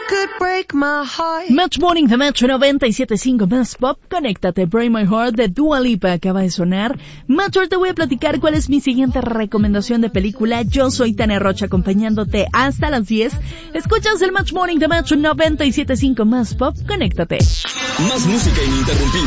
could break my heart. Match Morning de Match 97.5 Más Pop. Conéctate, Break My Heart de Dua Lipa acaba de sonar. Match, te voy a platicar cuál es mi siguiente recomendación de película. Yo soy Tania Rocha acompañándote hasta las 10. Escuchas el Match Morning de Match 97.5 Más Pop. Conéctate. Más música ininterrumpida.